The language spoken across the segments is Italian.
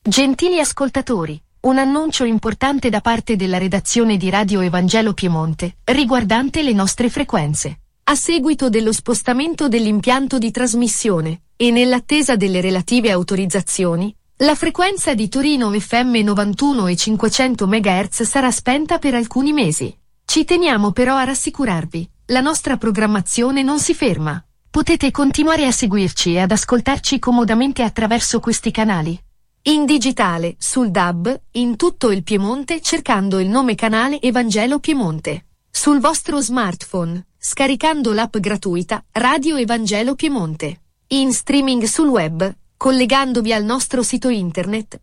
Gentili ascoltatori, un annuncio importante da parte della redazione di Radio Evangelo Piemonte, riguardante le nostre frequenze. A seguito dello spostamento dell'impianto di trasmissione, e nell'attesa delle relative autorizzazioni, la frequenza di Torino FM 91 e 500 MHz sarà spenta per alcuni mesi. Ci teniamo però a rassicurarvi, la nostra programmazione non si ferma. Potete continuare a seguirci e ad ascoltarci comodamente attraverso questi canali. In digitale, sul DAB, in tutto il Piemonte cercando il nome canale Evangelo Piemonte. Sul vostro smartphone, scaricando l'app gratuita Radio Evangelo Piemonte. In streaming sul web, collegandovi al nostro sito internet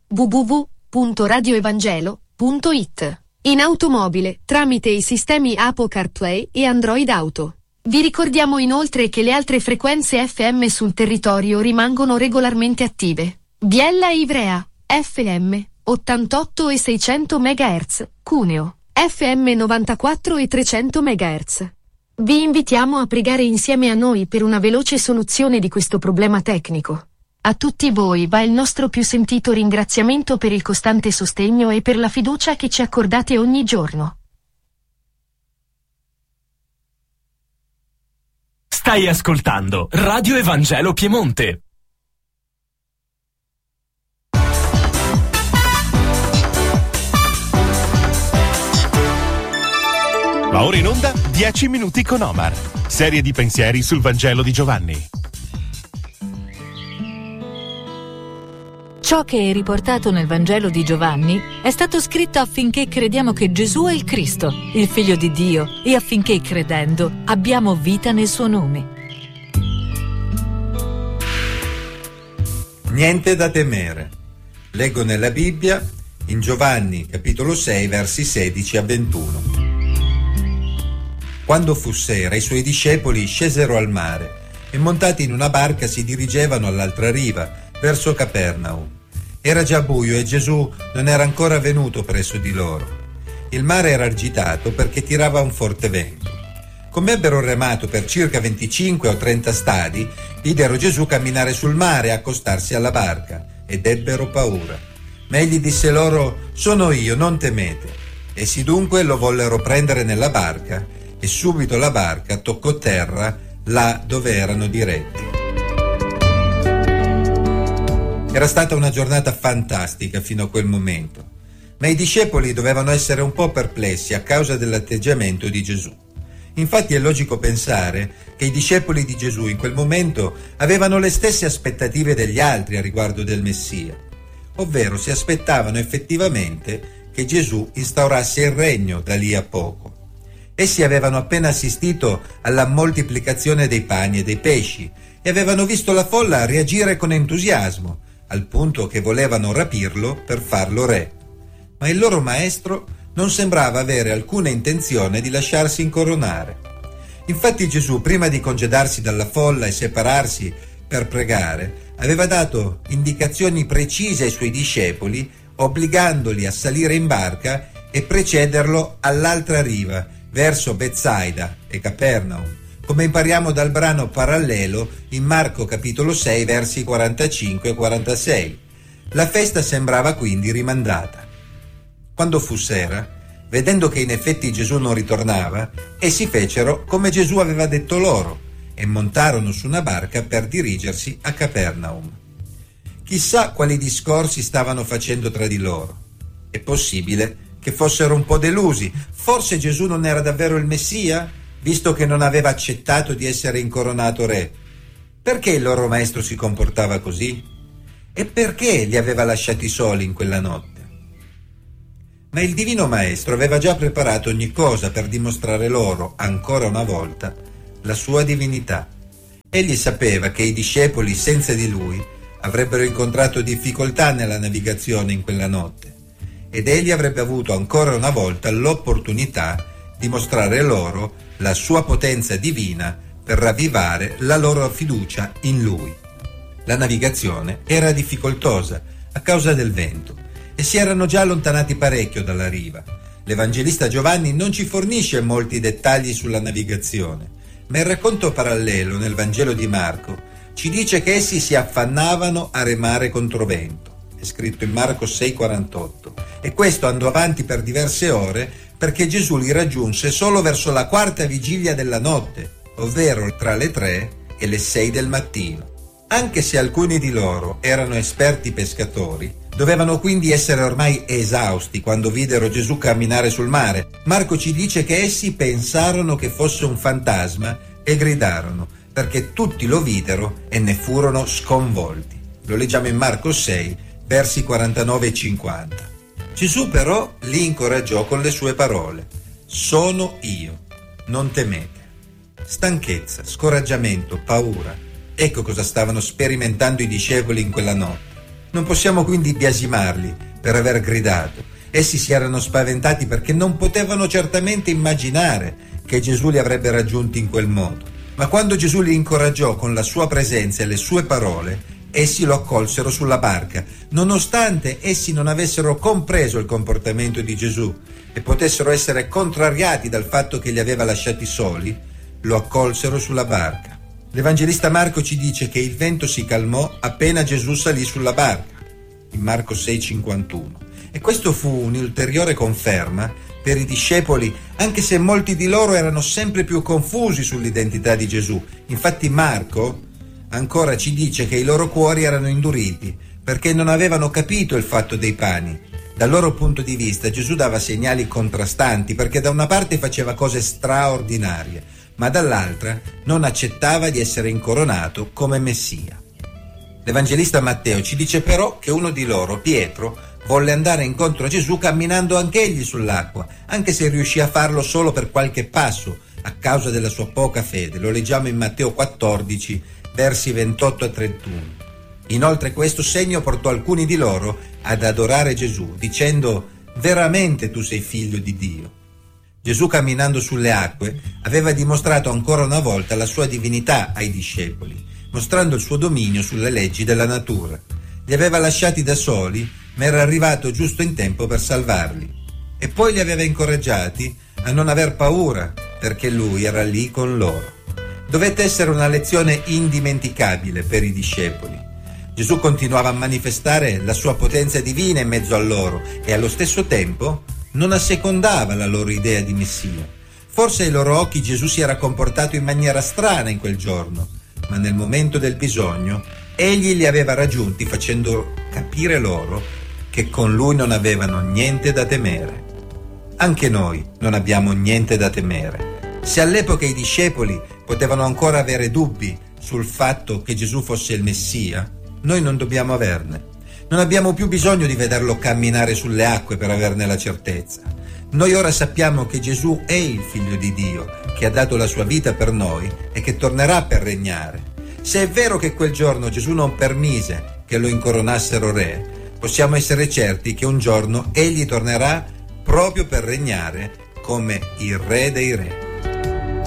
www.radioevangelo.it. In automobile, tramite i sistemi Apple CarPlay e Android Auto. Vi ricordiamo inoltre che le altre frequenze FM sul territorio rimangono regolarmente attive. Biella e Ivrea, FM, 88 e 600 MHz, Cuneo, FM 94 e 300 MHz. Vi invitiamo a pregare insieme a noi per una veloce soluzione di questo problema tecnico. A tutti voi va il nostro più sentito ringraziamento per il costante sostegno e per la fiducia che ci accordate ogni giorno. Stai ascoltando Radio Evangelo Piemonte. Va ora in onda 10 minuti con Omar, serie di pensieri sul Vangelo di Giovanni. Ciò che è riportato nel Vangelo di Giovanni è stato scritto affinché crediamo che Gesù è il Cristo, il Figlio di Dio, e affinché credendo abbiamo vita nel suo nome. Niente da temere. Leggo nella Bibbia in Giovanni capitolo 6 versi 16 a 21. Quando fu sera, i suoi discepoli scesero al mare e montati in una barca si dirigevano all'altra riva, verso Capernaum. Era già buio e Gesù non era ancora venuto presso di loro. Il mare era agitato perché tirava un forte vento. Come ebbero remato per circa 25 o 30 stadi, videro Gesù camminare sul mare e accostarsi alla barca, ed ebbero paura. Ma egli disse loro: «Sono io, non temete». Essi dunque lo vollero prendere nella barca, e subito la barca toccò terra là dove erano diretti. Era stata una giornata fantastica fino a quel momento, ma i discepoli dovevano essere un po' perplessi a causa dell'atteggiamento di Gesù. Infatti è logico pensare che i discepoli di Gesù in quel momento avevano le stesse aspettative degli altri a riguardo del Messia, ovvero si aspettavano effettivamente che Gesù instaurasse il regno da lì a poco. Essi avevano appena assistito alla moltiplicazione dei pani e dei pesci e avevano visto la folla reagire con entusiasmo, al punto che volevano rapirlo per farlo re. Ma il loro maestro non sembrava avere alcuna intenzione di lasciarsi incoronare. Infatti Gesù, prima di congedarsi dalla folla e separarsi per pregare, aveva dato indicazioni precise ai suoi discepoli, obbligandoli a salire in barca e precederlo all'altra riva, verso Betsaida e Capernaum, come impariamo dal brano parallelo in Marco capitolo 6 versi 45 e 46. La festa sembrava quindi rimandata. Quando fu sera, vedendo che in effetti Gesù non ritornava, essi fecero come Gesù aveva detto loro e montarono su una barca per dirigersi a Capernaum. Chissà quali discorsi stavano facendo tra di loro. È possibile che fossero un po' delusi. Forse Gesù non era davvero il Messia, visto che non aveva accettato di essere incoronato re. Perché il loro maestro si comportava così? E perché li aveva lasciati soli in quella notte? Ma il divino maestro aveva già preparato ogni cosa per dimostrare loro, ancora una volta, la sua divinità. Egli sapeva che i discepoli, senza di lui, avrebbero incontrato difficoltà nella navigazione in quella notte. Ed egli avrebbe avuto ancora una volta l'opportunità di mostrare loro la sua potenza divina per ravvivare la loro fiducia in lui. La navigazione era difficoltosa a causa del vento e si erano già allontanati parecchio dalla riva. L'Evangelista Giovanni non ci fornisce molti dettagli sulla navigazione, ma il racconto parallelo nel Vangelo di Marco ci dice che essi si affannavano a remare controvento. è scritto in Marco 6,48. E questo andò avanti per diverse ore, perché Gesù li raggiunse solo verso la quarta vigilia della notte, ovvero tra le 3 e le 6 del mattino. Anche se alcuni di loro erano esperti pescatori, dovevano quindi essere ormai esausti quando videro Gesù camminare sul mare. Marco ci dice che essi pensarono che fosse un fantasma e gridarono, perché tutti lo videro e ne furono sconvolti. Lo leggiamo in Marco 6, versi 49 e 50. Gesù però li incoraggiò con le sue parole: sono io, non temete. Stanchezza, scoraggiamento, paura. Ecco cosa stavano sperimentando i discepoli in quella notte. Non possiamo quindi biasimarli per aver gridato. Essi si erano spaventati perché non potevano certamente immaginare che Gesù li avrebbe raggiunti in quel modo. Ma quando Gesù li incoraggiò con la sua presenza e le sue parole, essi lo accolsero sulla barca, nonostante essi non avessero compreso il comportamento di Gesù e potessero essere contrariati dal fatto che li aveva lasciati soli, lo accolsero sulla barca. L'Evangelista Marco ci dice che il vento si calmò appena Gesù salì sulla barca, in Marco 6,51. E questo fu un'ulteriore conferma per i discepoli, anche se molti di loro erano sempre più confusi sull'identità di Gesù. Infatti Marco ancora ci dice che i loro cuori erano induriti, perché non avevano capito il fatto dei pani. Dal loro punto di vista Gesù dava segnali contrastanti, perché da una parte faceva cose straordinarie, ma dall'altra non accettava di essere incoronato come Messia. L'Evangelista Matteo ci dice però che uno di loro, Pietro, volle andare incontro a Gesù camminando anch'egli sull'acqua, anche se riuscì a farlo solo per qualche passo a causa della sua poca fede. Lo leggiamo in Matteo 14, versi 28 a 31. Inoltre questo segno portò alcuni di loro ad adorare Gesù, dicendo: veramente tu sei figlio di Dio. Gesù, camminando sulle acque, aveva dimostrato ancora una volta la sua divinità ai discepoli, mostrando il suo dominio sulle leggi della natura. Li aveva lasciati da soli, ma era arrivato giusto in tempo per salvarli. E poi li aveva incoraggiati a non aver paura, perché lui era lì con loro. Dovette essere una lezione indimenticabile per i discepoli. Gesù continuava a manifestare la sua potenza divina in mezzo a loro e allo stesso tempo non assecondava la loro idea di Messia. Forse ai loro occhi Gesù si era comportato in maniera strana in quel giorno, ma nel momento del bisogno egli li aveva raggiunti, facendo capire loro che con lui non avevano niente da temere. Anche noi non abbiamo niente da temere. Se all'epoca i discepoli potevano ancora avere dubbi sul fatto che Gesù fosse il Messia, noi non dobbiamo averne. Non abbiamo più bisogno di vederlo camminare sulle acque per averne la certezza. Noi ora sappiamo che Gesù è il Figlio di Dio, che ha dato la sua vita per noi e che tornerà per regnare. Se è vero che quel giorno Gesù non permise che lo incoronassero re, possiamo essere certi che un giorno egli tornerà proprio per regnare come il Re dei Re.